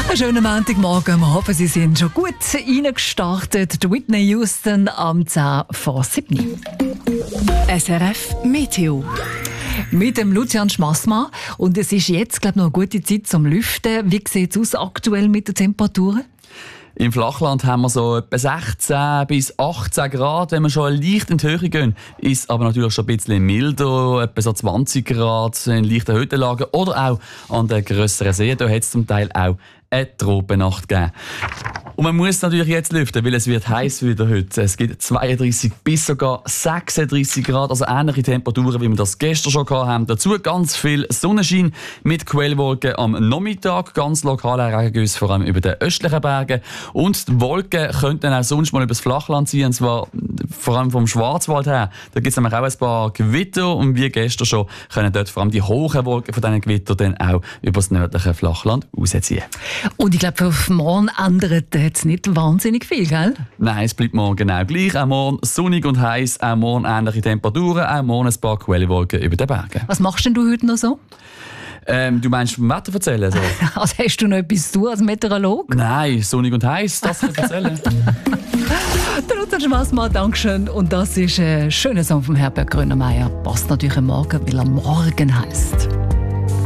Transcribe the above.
Einen schönen Montagmorgen. Wir hoffen, Sie sind schon gut reingestartet. Die Whitney Houston am 10 vor 7. SRF Meteo. Mit dem Lucian Schmassmann. Und es ist jetzt, glaube ich, noch eine gute Zeit zum Lüften. Wie sieht es aus aktuell mit den Temperaturen? Im Flachland haben wir so etwa 16 bis 18 Grad. Wenn wir schon leicht in die Höhe gehen, ist es aber natürlich schon ein bisschen milder, etwa so 20 Grad in leichten Höhenlagen oder auch an den grösseren Seen. Da hat es zum Teil auch eine Tropennacht gegeben. Und man muss natürlich jetzt lüften, weil es wird heiß wieder heute. Es gibt 32 bis sogar 36 Grad, also ähnliche Temperaturen, wie wir das gestern schon hatten. Dazu ganz viel Sonnenschein mit Quellwolken am Nachmittag, ganz lokale Regengüsse, vor allem über den östlichen Bergen. Und die Wolken könnten auch sonst mal über das Flachland ziehen, und zwar vor allem vom Schwarzwald her. Da gibt es nämlich auch ein paar Gewitter und wie gestern schon können dort vor allem die hohen Wolken von diesen Gewittern dann auch über das nördliche Flachland rausziehen. Und ich glaube, für morgen ändert es nicht wahnsinnig viel, gell? Nein, es bleibt morgen genau gleich. Auch morgen sonnig und heiß, auch morgen ähnliche Temperaturen, auch morgen ein paar Quellwolken über den Bergen. Was machst denn du heute noch so? Du meinst vom Wetter erzählen? So? Also hast du noch etwas zu tun als Meteorolog? Nein, sonnig und heiß, das kann ich erzählen. Der Lucian Schmassmann, Dankeschön. Und das ist ein schöner Song von Herbert Grönemeyer. Passt natürlich am Morgen, weil er morgen heisst.